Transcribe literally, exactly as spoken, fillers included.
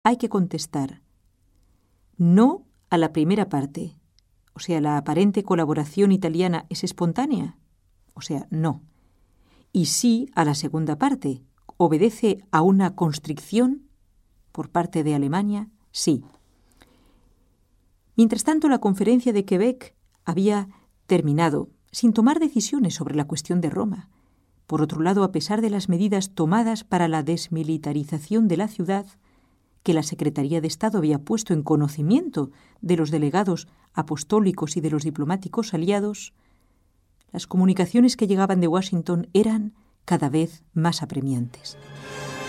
hay que contestar no a la primera parte, o sea, la aparente colaboración italiana es espontánea, o sea, no, y sí a la segunda parte, obedece a una constricción por parte de Alemania, sí. Mientras tanto, la conferencia de Quebec había terminado sin tomar decisiones sobre la cuestión de Roma. Por otro lado, a pesar de las medidas tomadas para la desmilitarización de la ciudad, que la Secretaría de Estado había puesto en conocimiento de los delegados apostólicos y de los diplomáticos aliados, las comunicaciones que llegaban de Washington eran cada vez más apremiantes.